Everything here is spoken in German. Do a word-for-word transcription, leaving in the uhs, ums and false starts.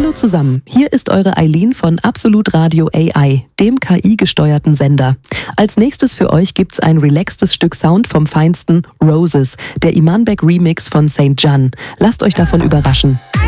Hallo zusammen, hier ist eure Eileen von Absolut Radio A I, dem K I-gesteuerten Sender. Als nächstes für euch gibt's ein relaxtes Stück Sound vom feinsten Roses, der Imanbek Remix von Saint John. Lasst euch davon überraschen.